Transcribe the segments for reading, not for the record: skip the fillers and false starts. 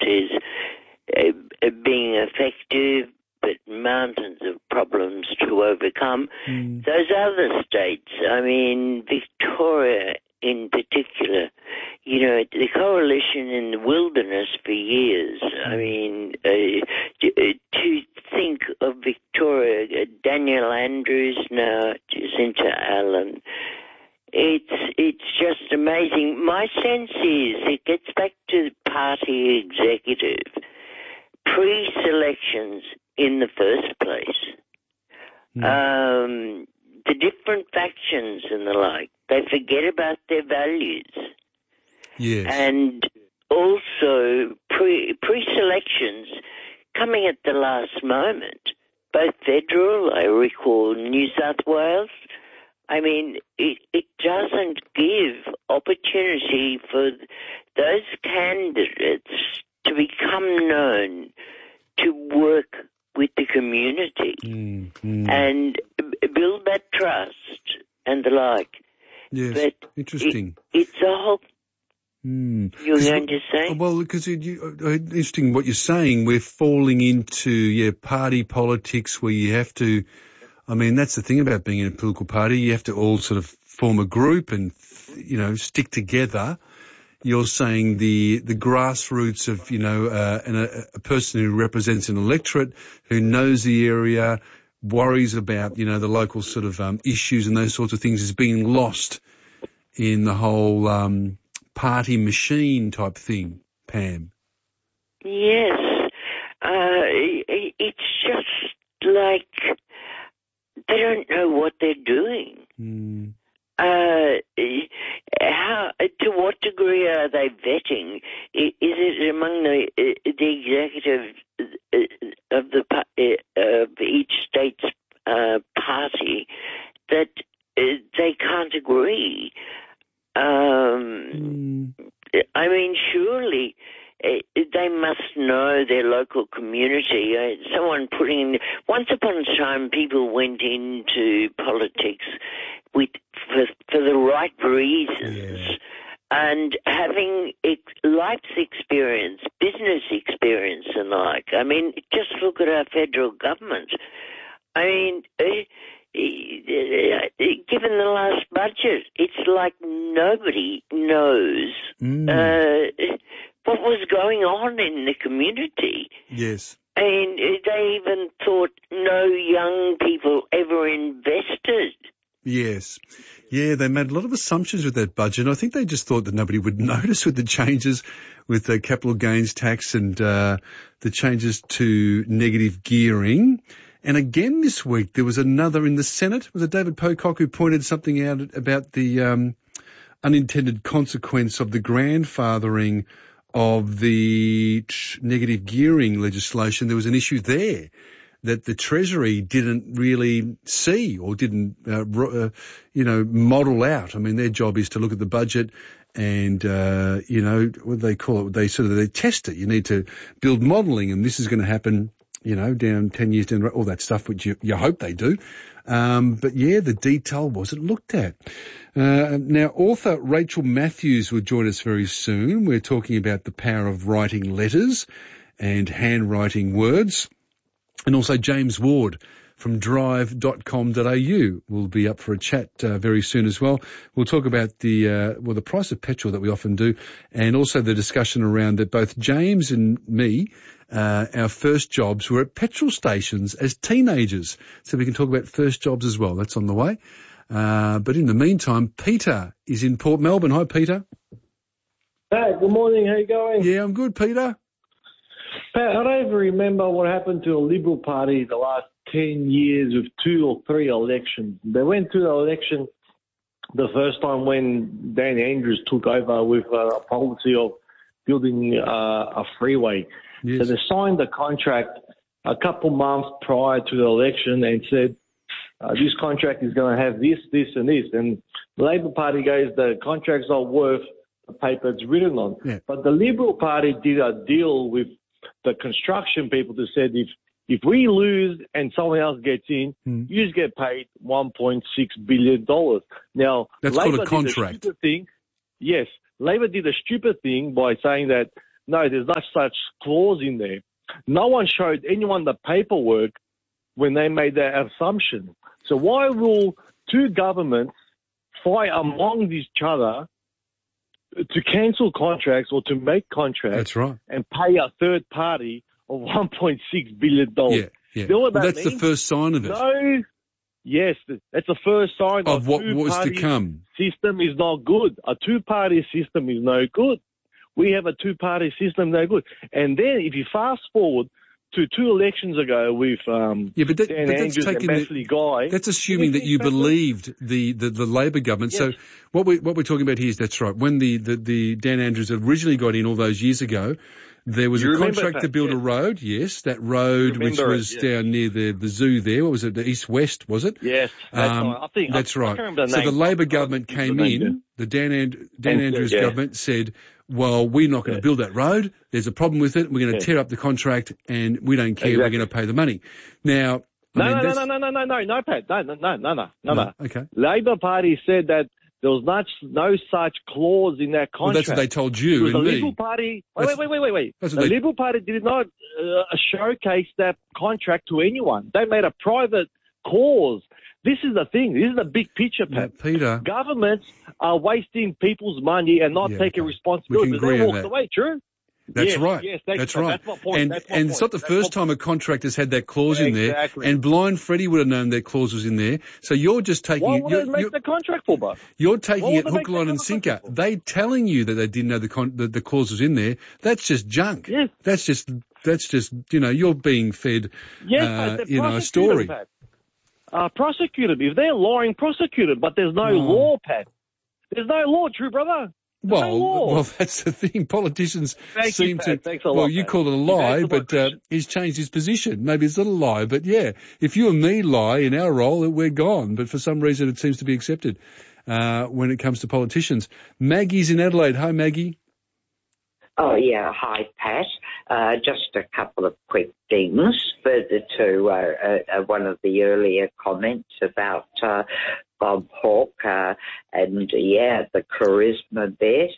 is being effective, but mountains of problems to overcome. Those other states, I mean, Victoria in particular, you know, the coalition in the wilderness for years. I mean, to think of Victoria, Daniel Andrews, now Jacinta Allen, it's just amazing. My sense is it gets back to the party executive. Pre-selections in the first place, the different factions and the like, they forget about their values. Yes. And also pre-selections coming at the last moment, both federal, I recall New South Wales. I mean, it doesn't give opportunity for those candidates to become known, to work with the community and build that trust and the like. Yes, but interesting. It's a whole... You're going to say? Well, because interesting what you're saying. We're falling into, party politics where you have to... I mean, that's the thing about being in a political party. You have to all sort of form a group and, you know, stick together. You're saying the grassroots of, you know, a person who represents an electorate, who knows the area, worries about, you know, the local sort of issues and those sorts of things is being lost in the whole party machine type thing, Pam. Yes. It's just like they don't know what they're doing. To what degree are they vetting? Is it among the executive of each state's party that they can't agree? I mean, surely they must know their local community. Someone once upon a time, people went into politics for the right reasons, and having life's experience, business experience, and the like. I mean, just look at our federal government. I mean, given the last budget, it's like nobody knows what was going on in the community. Yes. And they even thought no young people ever invested. Yes. Yeah, they made a lot of assumptions with that budget. I think they just thought that nobody would notice with the changes with the capital gains tax and the changes to negative gearing. And again this week there was another in the Senate. Was it David Pocock who pointed something out about the unintended consequence of the grandfathering of the negative gearing legislation? There was an issue there that the Treasury didn't really see or didn't, model out. I mean, their job is to look at the budget and, what do they call it? They test it. You need to build modelling, and this is going to happen, down 10 years down, all that stuff, which you hope they do. But the detail wasn't looked at. Now, author Rachel Matthews will join us very soon. We're talking about the power of writing letters and handwriting words. And also James Ward from drive.com.au will be up for a chat very soon as well. We'll talk about the price of petrol that we often do, and also the discussion around that both James and me, our first jobs were at petrol stations as teenagers. So we can talk about first jobs as well. That's on the way. But in the meantime, Peter is in Port Melbourne. Hi, Peter. Hey, good morning. How you going? Yeah, I'm good, Peter. Pat, I don't even remember what happened to the Liberal Party the last 10 years with 2 or 3 elections. They went through the election the first time when Dan Andrews took over with a policy of building a freeway. Yes. So they signed the contract a couple months prior to the election and said, this contract is going to have this, this, and this. And the Labor Party goes, the contract's not worth the paper it's written on. Yeah. But the Liberal Party did a deal with the construction people that said if we lose and someone else gets in, you just get paid $1.6 billion. Now, that's Labor called a contract. Labor did a stupid thing by saying that no, there's no such clause in there. No one showed anyone the paperwork when they made that assumption. So why will two governments fight among each other to cancel contracts or to make contracts? That's right. And pay a third party of $1.6 billion? Yeah. You know what that's the first sign of it. No. Yes, that's the first sign of what was to come. System is not good. A two-party system is no good. We have a two-party system, no good. And then if you fast forward to 2 elections ago with Dan Andrews and Messley Guy. That's assuming that you believed the Labor government. Yes. So what we're talking about here is that's right. When the Dan Andrews originally got in all those years ago, there was a contract to build a road. Yes, that road which was down near the zoo there. What was it? The east-west, was it? Yes, I think that's right. The so the Labor government came in. The Dan Andrews government said, well, we're not going to build that road. There's a problem with it. We're going to tear up the contract, and we don't care. Exactly. We're going to pay the money. Now, no, Pat. No. Okay. Labor Party said that there was no such clause in that contract. Well, that's what they told you. The Liberal Party. Wait. The Liberal Party did not showcase that contract to anyone. They made a private clause. This is the thing. This is the big picture, Pat. Peter. Governments are wasting people's money and not taking responsibility. We can agree they on walked that. away, true? Yes, right. Yes, that's right. That's my point. And it's not the first time a contract has had that clause in there. And Blind Freddie would have known that clause was in there. So you're just taking it. What would they make the contract for, Bob? You're taking it hook, line and sinker. They telling you that they didn't know the clause was in there. That's just junk. Yes. That's just you're being fed a story. Prosecuted. If they're lying, prosecuted. But there's no law, Pat. There's no law, true brother. Well, that's the thing. Politicians seem to. Thanks a lot, well, you call it a lie, but he's changed his position. Maybe it's not a lie, but yeah, if you and me lie in our role, we're gone. But for some reason, it seems to be accepted when it comes to politicians. Maggie's in Adelaide. Hi, Maggie. Oh, yeah. Hi, Pat. Just a couple of quick things further to one of the earlier comments about Bob Hawke and, the charisma bit.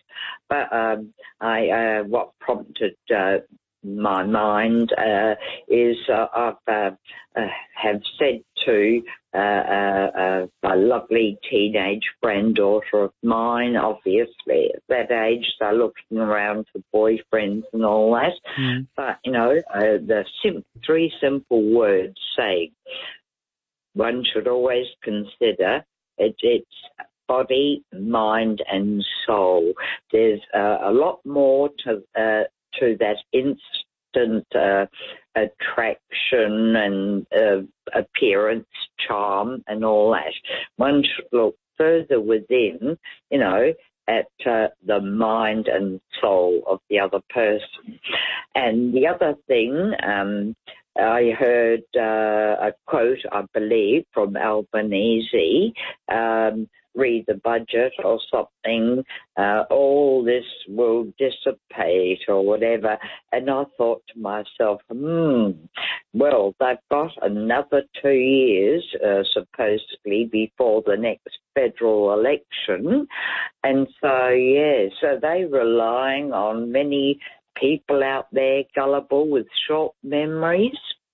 But what prompted my mind is I have said to a lovely teenage granddaughter of mine, obviously at that age they're looking around for boyfriends and all that. But, the 3 simple words saying one should always consider it's body, mind and soul. There's a lot more to that instant attraction and appearance, charm and all that. One should look further within, at the mind and soul of the other person. And the other thing, I heard a quote, I believe, from Albanese, read the budget or something, all this will dissipate or whatever. And I thought to myself, well, they've got another 2 years, supposedly, before the next federal election. And so they're relying on many people out there gullible with short memories.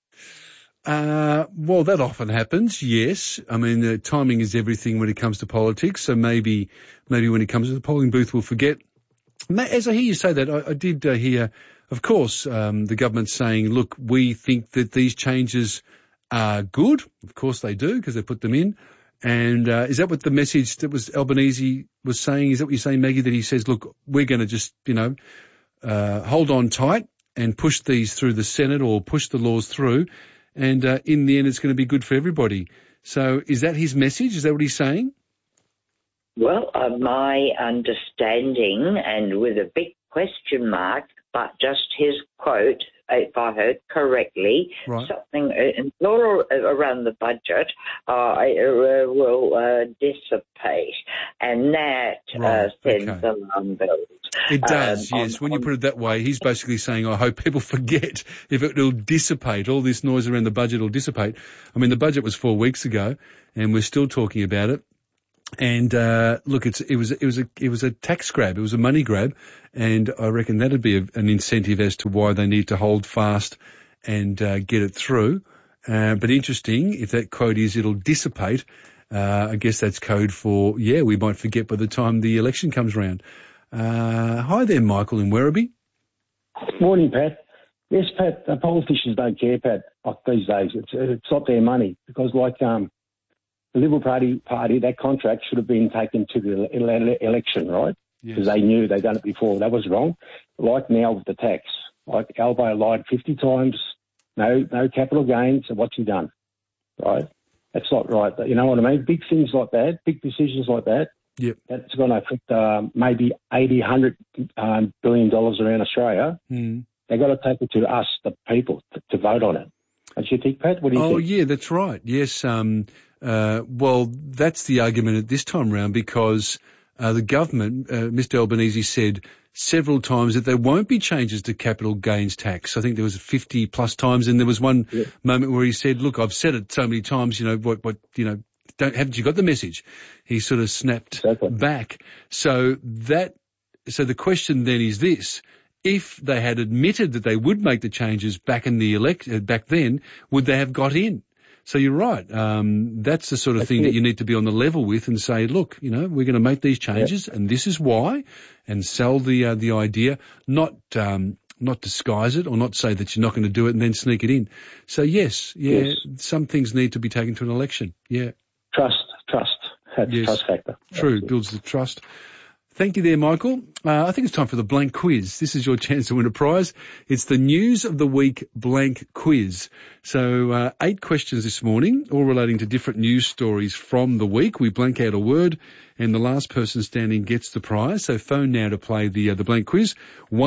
Well, that often happens, yes. I mean, timing is everything when it comes to politics, so maybe when it comes to the polling booth we'll forget. As I hear you say that, I did hear, of course, the government saying, look, we think that these changes are good. Of course they do, because they put them in. And is that what the message that was Albanese was saying? Is that what you're saying, Maggie, that he says, look, we're going to just, hold on tight and push these through the Senate or push the laws through, and in the end it's going to be good for everybody. So is that his message? Is that what he's saying? Well, my understanding, and with a big question mark, but just his quote, if I heard correctly, right. Something all around the budget will dissipate, and that sends alarm bells. It does, yes. When you put it that way, he's basically saying, I hope people forget if it'll dissipate. All this noise around the budget will dissipate. I mean, the budget was 4 weeks ago, and we're still talking about it. And look, it was a tax grab. It was a money grab, and I reckon that'd be an incentive as to why they need to hold fast and get it through. But interesting, if that quote is it'll dissipate, I guess that's code for, we might forget by the time the election comes around. Hi there, Michael in Werribee. Morning, Pat. Yes, Pat, politicians don't care, Pat, like these days. It's not their money because, like, the Liberal Party, that contract should have been taken to the election, right? Because they knew they'd done it before. That was wrong. Like now with the tax. Like Albo lied 50 times, no capital gains, and what's he done? Right? That's not right. You know what I mean? Big things like that, big decisions like that, that's going to affect maybe $80, $100 billion around Australia. They've got to take it to us, the people, to vote on it. Don't you think, Pat? What do you think? Oh, yeah, that's right. Yes. Well, that's the argument at this time round because the government, Mr Albanese said several times that there won't be changes to capital gains tax. I think there was 50 plus times, and there was one moment where he said, look, I've said it so many times, haven't you got the message? He sort of snapped back. So the question then is this. If they had admitted that they would make the changes back in the back then, would they have got in? So you're right. That's the sort of thing that you need to be on the level with and say, look, we're going to make these changes and this is why, and sell the idea, not disguise it or not say that you're not going to do it and then sneak it in. So yes, some things need to be taken to an election. Yeah. Trust. That's trust factor. True. Builds the trust. Thank you there, Michael. I think it's time for the blank quiz. This is your chance to win a prize. It's the News of the Week blank quiz. So 8 questions this morning, all relating to different news stories from the week. We blank out a word, and the last person standing gets the prize. So phone now to play the blank quiz,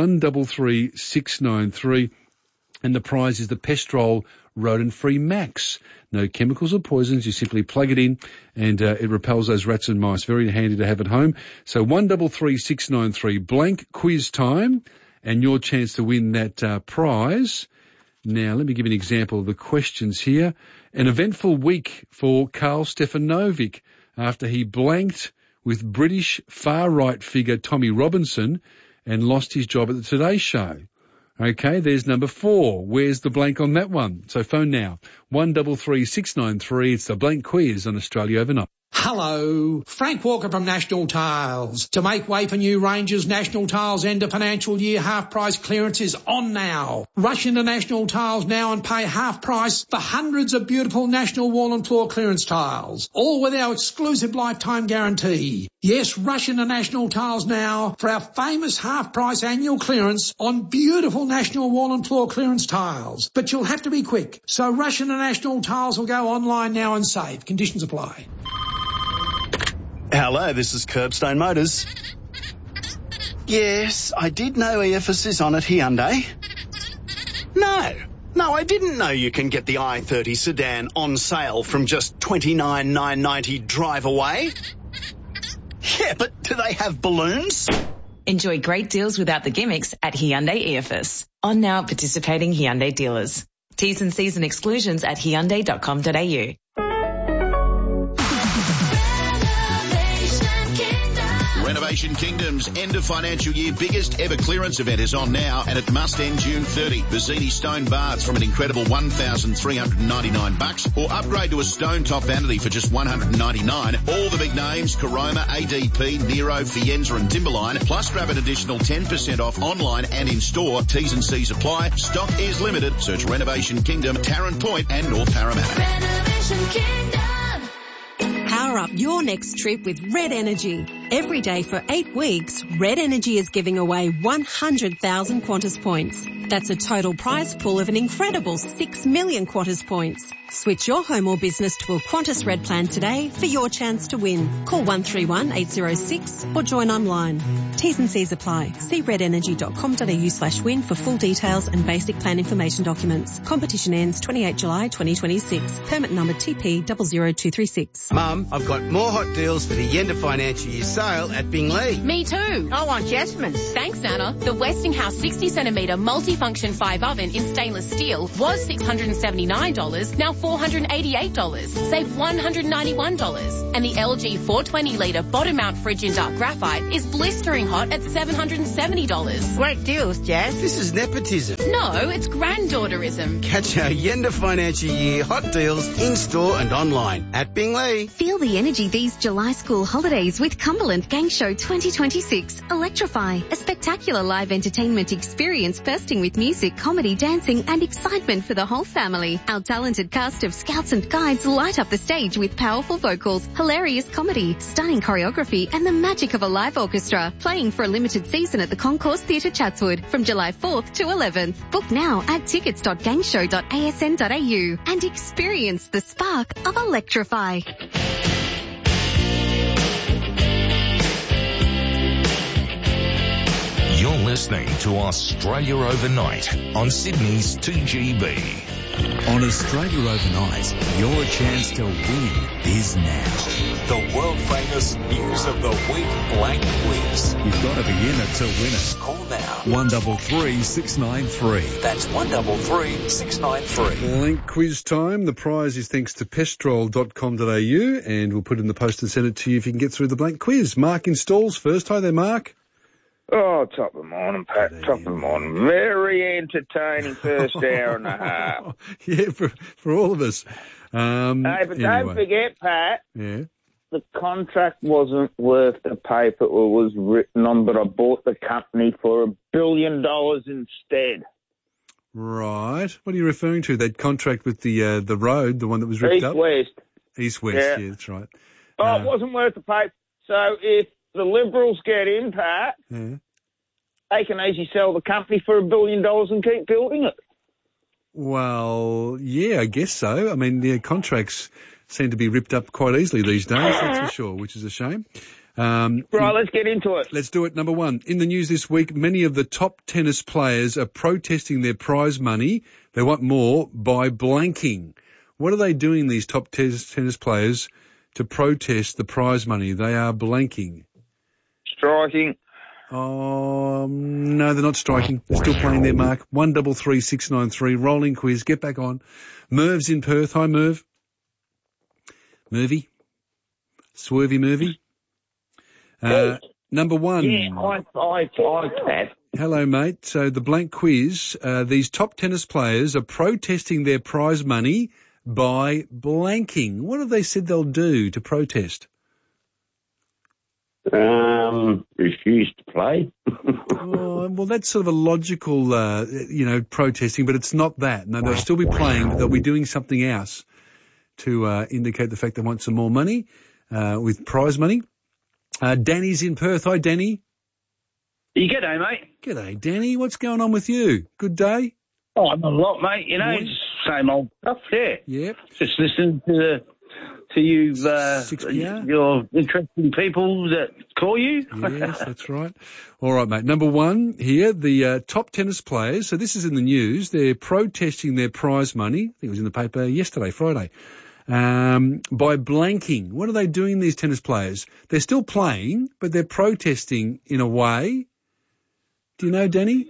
133693. And the prize is the Pestrol rodent-free Max. No chemicals or poisons. You simply plug it in and it repels those rats and mice. Very handy to have at home. So 133693, blank quiz time, and your chance to win that prize. Now, let me give you an example of the questions here. An eventful week for Karl Stefanovic after he blanked with British far-right figure Tommy Robinson and lost his job at the Today Show. Okay, there's number 4. Where's the blank on that one? So phone now, 133693. It's the blank quiz on Australia Overnight. Hello, Frank Walker from National Tiles. To make way for new ranges, National Tiles end of financial year half price clearance is on now. Rush into National Tiles now and pay half price for hundreds of beautiful National wall and floor clearance tiles, all with our exclusive lifetime guarantee. Yes, rush into National Tiles now for our famous half price annual clearance on beautiful National wall and floor clearance tiles. But you'll have to be quick, so rush into National Tiles or go online now and save. Conditions apply. Hello, this is Curbstone Motors. Yes, I did know EFS is on at Hyundai. No, I didn't know you can get the i30 sedan on sale from just $29,990 drive away. Yeah, but do they have balloons? Enjoy great deals without the gimmicks at Hyundai EFS. On now at participating Hyundai dealers. T's and C's and exclusions at hyundai.com.au. Renovation Kingdom's end of financial year biggest ever clearance event is on now, and it must end June 30. Visiti stone baths from an incredible $1,399, or upgrade to a stone top vanity for just $199. All the big names, Caroma, ADP, Nero, Fienza and Timberline, plus grab an additional 10% off online and in store. T's and C's apply. Stock is limited. Search Renovation Kingdom, Tarrant Point and North Parramatta. Renovation Kingdom. Power up your next trip with Red Energy. Every day for 8 weeks, Red Energy is giving away 100,000 Qantas points. That's a total prize pool of an incredible 6 million Qantas points. Switch your home or business to a Qantas Red plan today for your chance to win. Call 131 806 or join online. T's and C's apply. See redenergy.com.au/win for full details and basic plan information documents. Competition ends 28 July 2026. Permit number TP 00236. Mum, I've got more hot deals for the end of financial year sale at Bingley. Me too. I want Jasmine's. Thanks, Nana. The Westinghouse 60cm multifunction 5 oven in stainless steel was $679, now $488. Save $191. And the LG 420-litre bottom-mount fridge in dark graphite is blistering hot at $770. Great deals, Jazz. This is nepotism. No, it's granddaughterism. Catch our Yenda financial year hot deals in-store and online at Bingley. Feel the energy these July school holidays with Cumberland Gang Show 2026. Electrify, a spectacular live entertainment experience bursting with music, comedy, dancing and excitement for the whole family. Our talented cast of scouts and guides light up the stage with powerful vocals, hilarious comedy, stunning choreography and the magic of a live orchestra. Playing for a limited season at the Concourse Theatre Chatswood from July 4th to 11th. Book now at tickets.gangshow.asn.au and experience the spark of Electrify. You're listening to Australia Overnight on Sydney's 2GB. On Australia Overnight, your chance to win is now. The world-famous News of the Week Blank Quiz. You've got to be in it to win it. Call now. 133 693. That's 133 693. Blank quiz time. The prize is thanks to pestrol.com.au, and we'll put it in the post and send it to you if you can get through the blank quiz. Mark installs first. Hi there, Mark. Oh, top of the morning, Pat. Top of the morning. Very entertaining first hour and a half. Yeah, for all of us. Hey, but anyway. don't forget, Pat. Yeah. The contract wasn't worth the paper it was written on, but I bought the company for $1 billion instead. Right. What are you referring to? That contract with the road, the one that was ripped up? East-West. East-West, yeah, that's right. Oh, it wasn't worth the paper. So if the Liberals get in, Pat, they can easily sell the company for $1 billion and keep building it. Well, yeah, I guess so. I mean, the contracts seem to be ripped up quite easily these days, that's for sure, which is a shame. Right, let's get into it. Let's do it. Number one, in the news this week, many of the top tennis players are protesting their prize money. They want more by blanking. What are they doing, these top tennis players, to protest the prize money? They are blanking. Striking. Oh, no, they're not striking. They're still playing their mark. 133 693. Rolling quiz. Get back on. Merv's in Perth. Hi, Merv. Mervy. Swervy Mervy. Number one. Yeah, I Pat. Hello, mate. So the blank quiz, these top tennis players are protesting their prize money by blanking. What have they said they'll do to protest? Refuse to play. Oh, well, that's sort of a logical, protesting, but it's not that. No, they'll still be playing, but they'll be doing something else to indicate the fact they want some more money with prize money. Danny's in Perth. Hi, Danny. G'day, mate. G'day, Danny. What's going on with you? Good day? Oh, not a lot, mate. You know, it's same old stuff, yeah. Yep. Just listening to you, your interesting people that call you. Yes, that's right. All right, mate. Number one here, the top tennis players. So this is in the news. They're protesting their prize money. I think it was in the paper yesterday, Friday, by blanking. What are they doing, these tennis players? They're still playing, but they're protesting in a way. Do you know, Danny?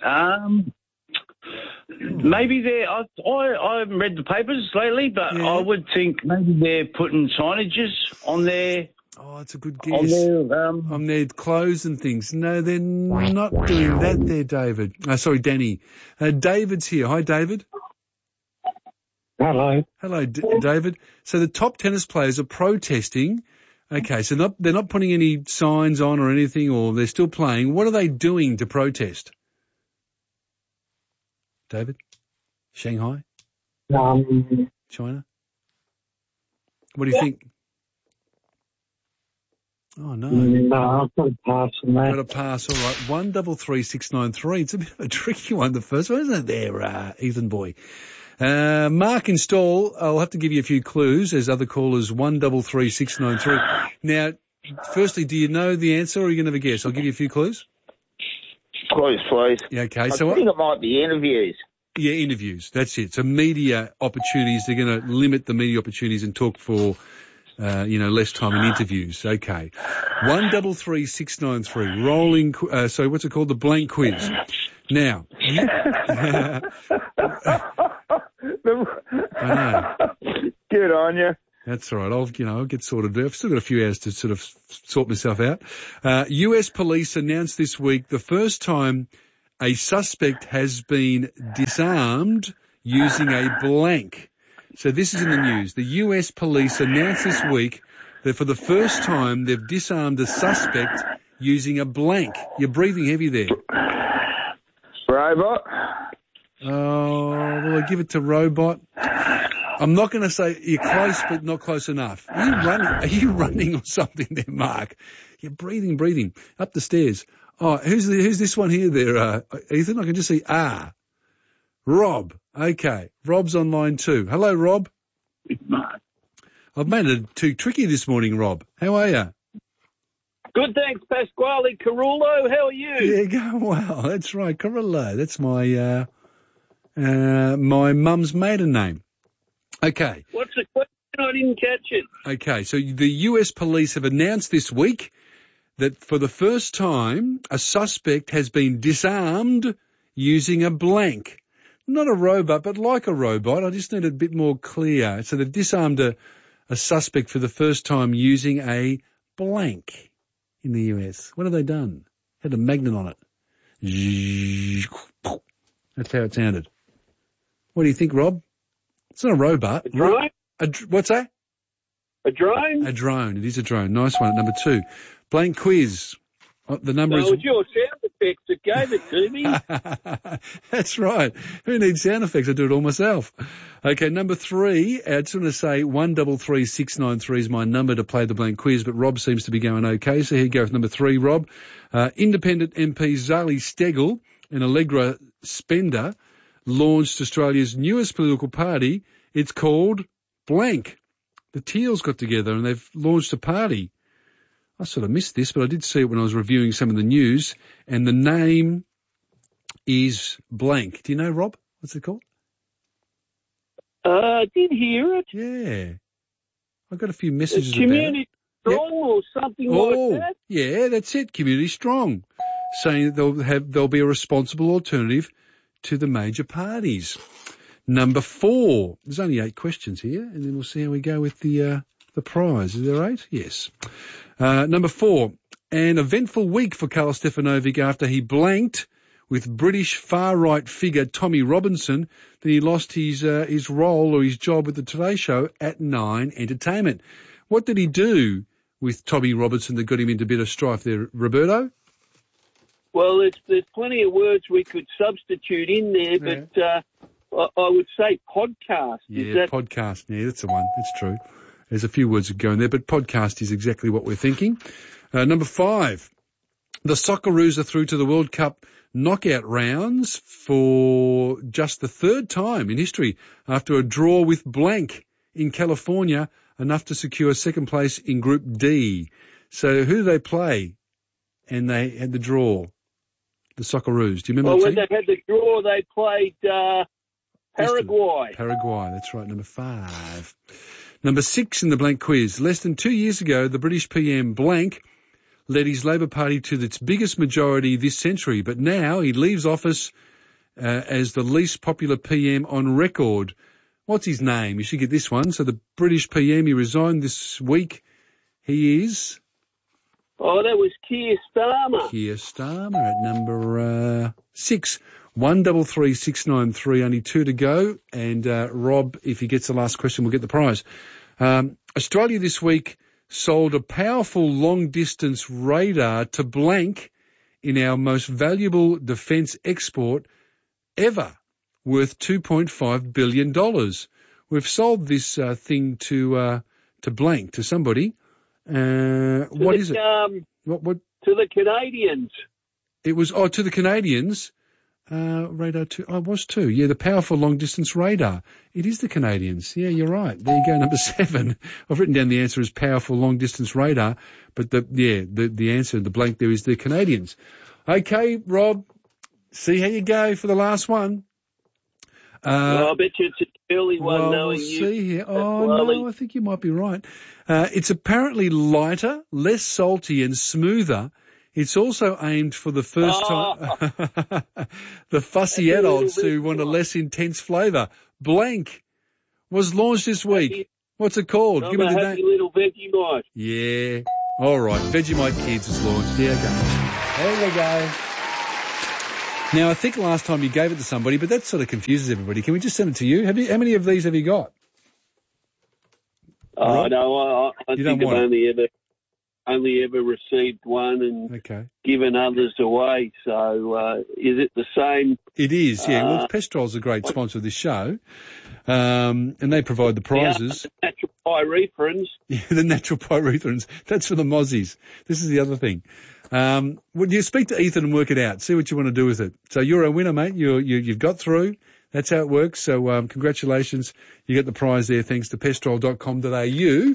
Maybe I haven't read the papers lately, but yeah. I would think maybe they're putting signages on their... Oh, that's a good guess. On their clothes and things. No, they're not doing that there, David. Sorry, Danny. David's here. Hi, David. Hello. Hello, David. So the top tennis players are protesting. Okay, so they're not putting any signs on or anything, or they're still playing. What are they doing to protest? David? Shanghai? China? What do you think? Oh, no. No, I've got to pass on that. Got to pass, all right. 133 693. It's a bit of a tricky one, the first one, isn't it there, Ethan boy? Mark install, I'll have to give you a few clues as other callers, 133 693. Now, firstly, do you know the answer or are you going to have a guess? I'll give you a few clues. Please. Yeah, okay. I think it might be interviews. Yeah, interviews. That's it. So media opportunities, they're going to limit the media opportunities and talk for less time in interviews. Okay. 133693. Rolling, what's it called? The blank quiz. Now. I know. Good on you. That's all right. I'll get sorted out. I've still got a few hours to sort of sort myself out. US police announced this week the first time a suspect has been disarmed using a blank. So this is in the news. The US police announced this week that for the first time they've disarmed a suspect using a blank. You're breathing heavy there. Robot. Oh, will I give it to Robot? I'm not going to say you're close, but not close enough. Are you running or something there, Mark? You're breathing. Up the stairs. Oh, who's this one here there, Ethan? I can just see Rob. Okay. Rob's on line 2. Hello, Rob. It's Mark. I've made it too tricky this morning, Rob. How are you? Good, thanks, Pasquale Carullo. How are you? Yeah, going well. That's right, Carullo. That's my my mum's maiden name. Okay. What's the question? I didn't catch it. Okay, so the US police have announced this week that for the first time a suspect has been disarmed using a blank. Not a robot, but like a robot. I just need it a bit more clear. So they've disarmed a suspect for the first time using a blank in the US. What have they done? Had a magnet on it. That's how it sounded. What do you think, Rob? It's not a robot. A drone? What's that? A drone? A drone. It is a drone. Nice one at number 2. Blank quiz. The number is... it was your sound effects that gave it to me. That's right. Who needs sound effects? I do it all myself. Okay, number 3. I just want to say 133693 is my number to play the blank quiz, but Rob seems to be going okay. So here you go with number 3, Rob. Independent MP Zali Steggall and Allegra Spender launched Australia's newest political party. It's called blank. The Teals got together and they've launched a party. I sort of missed this, but I did see it when I was reviewing some of the news, and the name is blank. Do you know, Rob? What's it called? I did hear it. Yeah. I got a few messages about it. Community Strong or something like that? Yeah, that's it. Community Strong. Saying that there'll be a responsible alternative to the major parties. Number 4. There's only 8 questions here, and then we'll see how we go with the prize. Is there 8? Yes. Number 4. An eventful week for Karl Stefanovic after he blanked with British far-right figure Tommy Robinson. Then he lost his role or his job with the Today Show at Nine Entertainment. What did he do with Tommy Robinson that got him into a bit of strife there, Roberto? Well, there's plenty of words we could substitute in there, but I would say podcast. Yeah, podcast. Yeah, that's the one. That's true. There's a few words that go in there, but podcast is exactly what we're thinking. Number 5. The Socceroos are through to the World Cup knockout rounds for just the 3rd time in history after a draw with blank in California, enough to secure 2nd place in Group D. So who do they play? And they had the draw. The Socceroos. Do you remember the team? When they had the draw, they played Paraguay. Paraguay, that's right, number 5. Number 6 in the blank quiz. Less than 2 years ago, the British PM blank led his Labor Party to its biggest majority this century, but now he leaves office as the least popular PM on record. What's his name? You should get this one. So the British PM, he resigned this week. He is... Oh, that was Keir Starmer. Keir Starmer at number 6. 133693, only 2 to go. And Rob, if he gets the last question, we'll get the prize. Australia this week sold a powerful long-distance radar to blank in our most valuable defence export ever, worth $2.5 billion. We've sold this thing to blank, to somebody. What is it? What? To the Canadians. It was, to the Canadians. Radar 2. Oh, it was 2. Yeah, the powerful long-distance radar. It is the Canadians. Yeah, you're right. There you go, number 7. I've written down the answer as powerful long-distance radar, but the answer, the blank there, is the Canadians. Okay, Rob, see how you go for the last one. I bet you it's an early one, well, knowing we'll you. see here. Oh, no, I think you might be right. It's apparently lighter, less salty and smoother. It's also aimed for the first time, the fussy adults who want a less intense flavour. Blank was launched this week. What's it called? I'm Give me a the happy name. little Vegemite. Yeah. All right. Vegemite Kids is launched. Yeah, okay. There we go. Now, I think last time you gave it to somebody, but that sort of confuses everybody. Can we just send it to you? How many of these have you got? Oh, right. No, I You think don't I've want only ever received one and given others away. So is it the same? It is, yeah. Well, Pestrol's a great sponsor of this show, and they provide the prizes. The natural pyrethrins. Yeah, the natural pyrethrins. That's for the mozzies. This is the other thing. Well, you speak to Ethan and work it out. See what you want to do with it. So you're a winner, mate. You've got through. That's how it works. So congratulations. You get the prize there thanks to pestrol.com.au,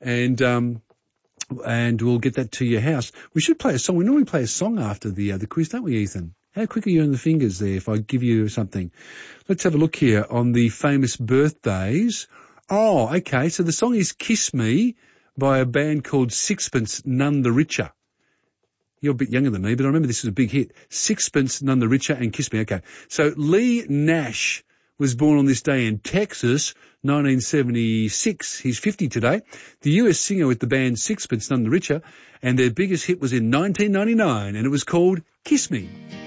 and we'll get that to your house. We should play a song. We normally play a song after the quiz, don't we, Ethan? How quick are you on the fingers there if I give you something? Let's have a look here on the famous birthdays. Oh, okay. So the song is Kiss Me by a band called Sixpence None the Richer. You're a bit younger than me, but I remember this was a big hit. Sixpence None the Richer and Kiss Me. Okay. So Lee Nash was born on this day in Texas, 1976. He's 50 today. The US singer with the band Sixpence None the Richer, and their biggest hit was in 1999, and it was called Kiss Me.